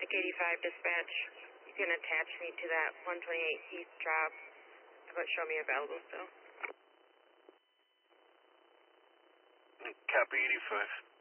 Atlantic 85 dispatch. You can attach me to that 128 East drop. How about show me available still? Copy 85.